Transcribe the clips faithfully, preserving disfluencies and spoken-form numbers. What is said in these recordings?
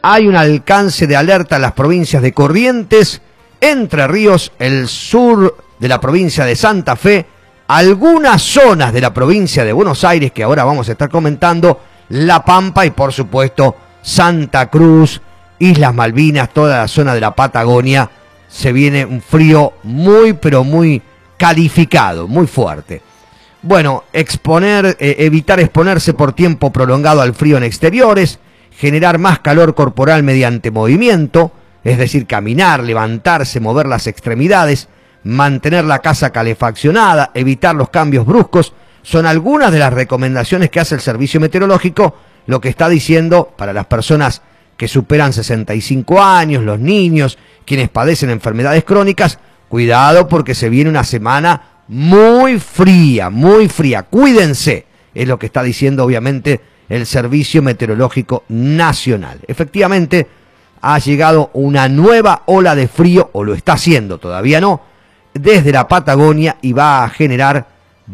hay un alcance de alerta en las provincias de Corrientes, Entre Ríos, el sur de la provincia de Santa Fe, algunas zonas de la provincia de Buenos Aires, que ahora vamos a estar comentando, La Pampa y por supuesto Santa Cruz, Islas Malvinas, toda la zona de la Patagonia. Se viene un frío muy pero muy calificado, muy fuerte. Bueno, exponer, eh, evitar exponerse por tiempo prolongado al frío en exteriores, generar más calor corporal mediante movimiento, es decir, caminar, levantarse, mover las extremidades, mantener la casa calefaccionada, evitar los cambios bruscos, son algunas de las recomendaciones que hace el Servicio Meteorológico, lo que está diciendo para las personas que superan sesenta y cinco años, los niños, quienes padecen enfermedades crónicas. Cuidado porque se viene una semana muy fría, muy fría. Cuídense, es lo que está diciendo obviamente el Servicio Meteorológico Nacional. Efectivamente, ha llegado una nueva ola de frío, o lo está haciendo, todavía no, desde la Patagonia y va a generar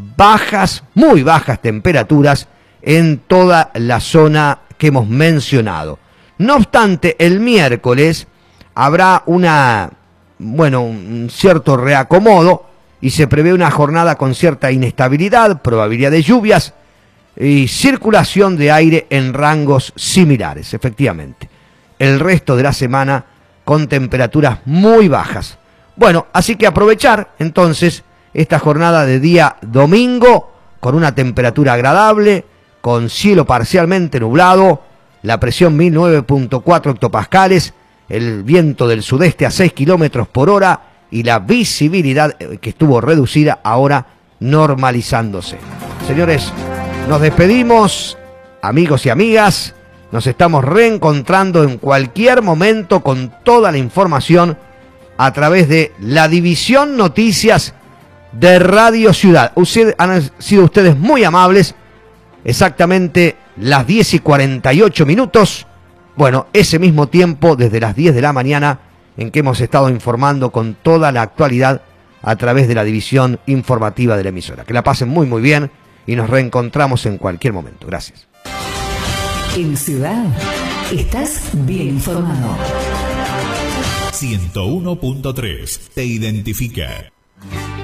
bajas, muy bajas temperaturas en toda la zona que hemos mencionado. No obstante, el miércoles habrá una, bueno, un cierto reacomodo y se prevé una jornada con cierta inestabilidad, probabilidad de lluvias y circulación de aire en rangos similares, efectivamente. El resto de la semana con temperaturas muy bajas. Bueno, así que aprovechar entonces esta jornada de día domingo con una temperatura agradable, con cielo parcialmente nublado, la presión mil nueve punto cuatro hectopascales, el viento del sudeste a seis kilómetros por hora y la visibilidad que estuvo reducida ahora normalizándose. Señores, nos despedimos, amigos y amigas, nos estamos reencontrando en cualquier momento con toda la información a través de la División Noticias de Radio Ciudad. Usted, han sido ustedes muy amables, exactamente las diez y cuarenta y ocho minutos, bueno, ese mismo tiempo desde las diez de la mañana en que hemos estado informando con toda la actualidad a través de la división informativa de la emisora. Que la pasen muy muy bien y nos reencontramos en cualquier momento. Gracias. En Ciudad estás bien informado. ciento uno punto tres te identifica.